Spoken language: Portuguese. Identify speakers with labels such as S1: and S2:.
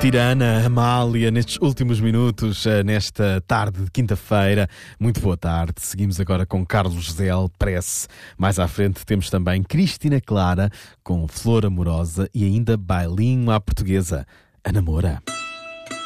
S1: Tirana, Amália, nestes últimos minutos, nesta tarde de quinta-feira. Muito boa tarde. Seguimos agora com Carlos José Prece. Mais à frente temos também Cristina Clara com Flor Amorosa e ainda Bailinho à Portuguesa, a Namora.